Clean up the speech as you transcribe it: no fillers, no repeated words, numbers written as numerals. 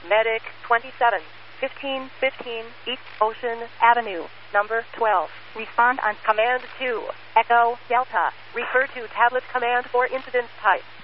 Medic 27, 1515 East Ocean Avenue, number 12. Respond on Command 2, Echo Delta. Refer to tablet command for incident type.